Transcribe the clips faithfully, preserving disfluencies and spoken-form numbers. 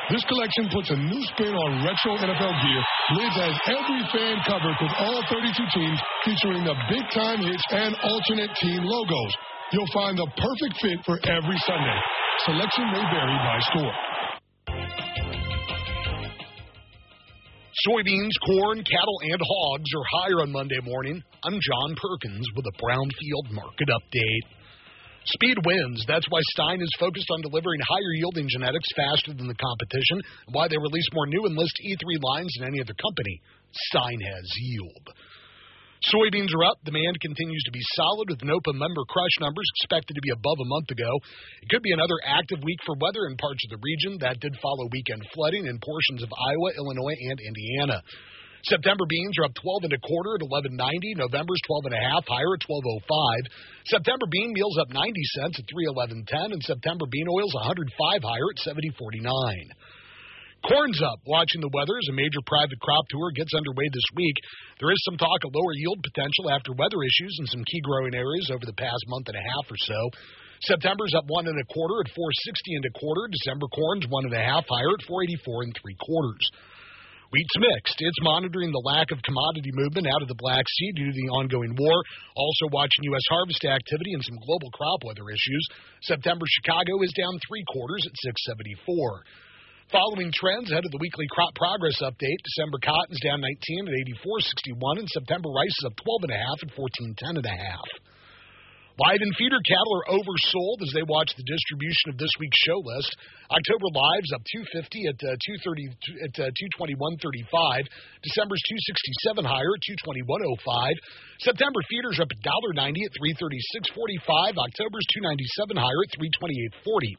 This collection puts a new spin on retro N F L gear. Lids has every fan covered with all thirty-two teams featuring the big-time hits and alternate team logos. You'll find the perfect fit for every Sunday. Selection may vary by store. Soybeans, corn, cattle, and hogs are higher on Monday morning. I'm John Perkins with a Brownfield market update. Speed wins. That's why Stein is focused on delivering higher-yielding genetics faster than the competition, and why they release more new Enlist E three lines than any other company. Stein has yield. Soybeans are up. Demand continues to be solid, with N O P A member crush numbers expected to be above a month ago. It could be another active week for weather in parts of the region. That did follow weekend flooding in portions of Iowa, Illinois, and Indiana. September beans are up twelve and a quarter at eleven ninety. November's twelve and a half, higher at twelve oh five. September bean meal's up ninety cents at three eleven ten, and September bean oil's one hundred five higher at seventy forty-nine. Corn's up. Watching the weather as a major private crop tour gets underway this week. There is some talk of lower yield potential after weather issues in some key growing areas over the past month and a half or so. September's up one and a quarter at four sixty and a quarter. December corn's one and a half higher at four eighty-four and three quarters. Wheat's mixed. It's monitoring the lack of commodity movement out of the Black Sea due to the ongoing war. Also watching U S harvest activity and some global crop weather issues. September Chicago is down three quarters at six seventy-four. Following trends ahead of the weekly crop progress update, December cotton's down nineteen at eighty-four sixty-one, and September rice is up twelve and a half at fourteen ten and a half. Live and feeder cattle are oversold as they watch the distribution of this week's show list. October lives up two fifty at uh, two thirty at uh, two twenty-one thirty-five. December's two sixty-seven higher at two twenty-one oh five. September feeders up one dollar ninety at three thirty-six forty-five. October's two ninety-seven higher at three twenty-eight forty.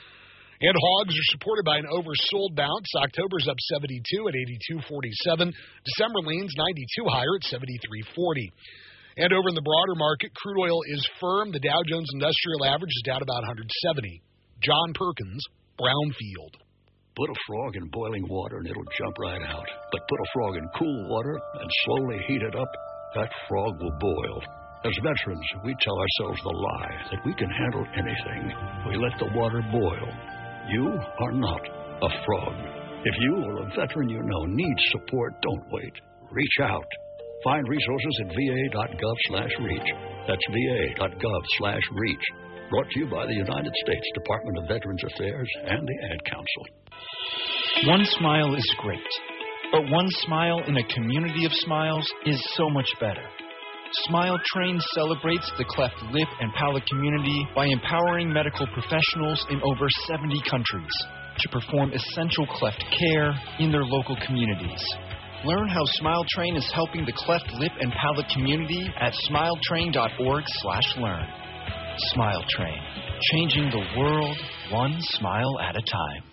And hogs are supported by an oversold bounce. October's up seventy-two at eighty-two forty-seven. December leans ninety-two higher at seventy-three forty. And over in the broader market, crude oil is firm. The Dow Jones Industrial Average is down about one hundred seventy. John Perkins, Brownfield. Put a frog in boiling water and it'll jump right out. But put a frog in cool water and slowly heat it up, that frog will boil. As veterans, we tell ourselves the lie that we can handle anything. We let the water boil. You are not a frog. If you or a veteran you know needs support, don't wait. Reach out. Find resources at va.gov slash reach. That's va.gov slash reach. Brought to you by the United States Department of Veterans Affairs and the Ad Council. One smile is great, but one smile in a community of smiles is so much better. Smile Train celebrates the cleft lip and palate community by empowering medical professionals in over seventy countries to perform essential cleft care in their local communities. Learn how Smile Train is helping the cleft lip and palate community at smiletrain.org slash learn. Smile Train, changing the world one smile at a time.